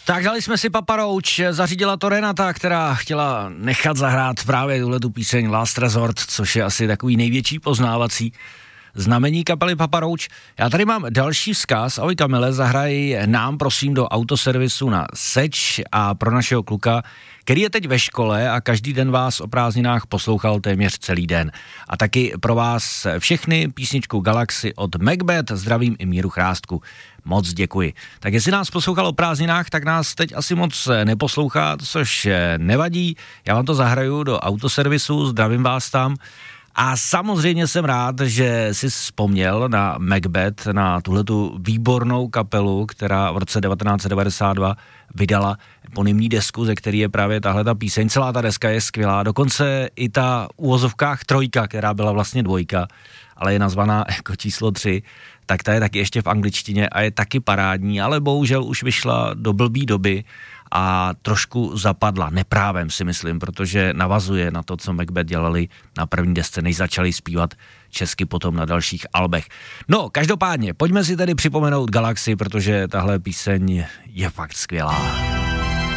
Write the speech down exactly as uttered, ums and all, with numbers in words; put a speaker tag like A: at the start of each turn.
A: Tak dali jsme si Papa Roach, zařídila to Renata, která chtěla nechat zahrát právě tuhletu píseň Last Resort, což je asi takový největší poznávací znamení kapely Papa Roach. Já tady mám další vzkaz. Ahoj Kamile, zahraj nám prosím do autoservisu na Seč a pro našeho kluka, který je teď ve škole a každý den vás o prázdninách poslouchal téměř celý den. A taky pro vás všechny písničku Galaxy od Macbeth, zdravím i Míru Chrástku. Moc děkuji. Tak jestli nás poslouchal o prázdninách, tak nás teď asi moc neposlouchá, což nevadí. Já vám to zahraju do autoservisu, zdravím vás tam. A samozřejmě jsem rád, že jsi vzpomněl na Macbeth, na tuhletu výbornou kapelu, která v roce devatenáct set devadesát dva vydala eponymní desku, ze který je právě tahleta píseň. Celá ta deska je skvělá, dokonce i ta v uvozovkách trojka, která byla vlastně dvojka, ale je nazvaná jako číslo tři, tak ta je taky ještě v angličtině a je taky parádní, ale bohužel už vyšla do blbý doby a trošku zapadla, neprávem si myslím, protože navazuje na to, co Macbeth dělali na první desce, než začali zpívat česky potom na dalších albech. No, každopádně, pojďme si tedy připomenout Galaxy, protože tahle píseň je fakt skvělá.